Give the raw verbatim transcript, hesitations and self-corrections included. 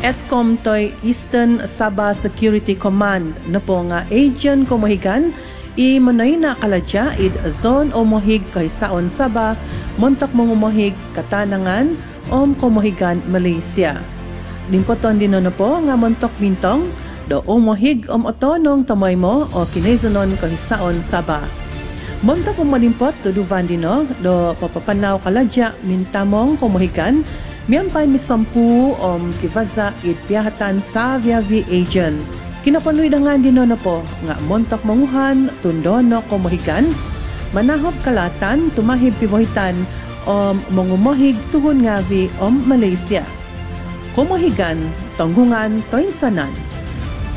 ESCOM toy Eastern Sabah Security Command na po nga agent kumuhigan i manoy na kaladya id zone o mohig kay saon Sabah montak mongumuhig katanangan om kumuhigan Malaysia. Dimpoton din na po nga montok bintong do umuhig om otonong tamoy mo o kinezanon kay saon Sabah. Montak umalimpot do duvan dino do papapanaw kaladya mintamong kumuhigan miyampay misampu om kivaza it piyahatan sa viavi agent. Kinapanuy na nga din na po nga montak manguhan tundono kumuhigan, manahop kalatan tumahib pibohitan om mongumuhig tuhon nga vi om Malaysia. Kumuhigan, tanggungan toinsanan.